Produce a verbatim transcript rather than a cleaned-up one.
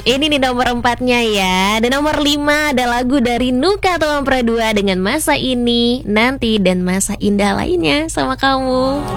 Ini nih nomor empatnya ya. Dan nomor lima ada lagu dari Nuka Tomang Pradua dengan Masa Ini, Nanti, dan Masa Indah lainnya sama kamu.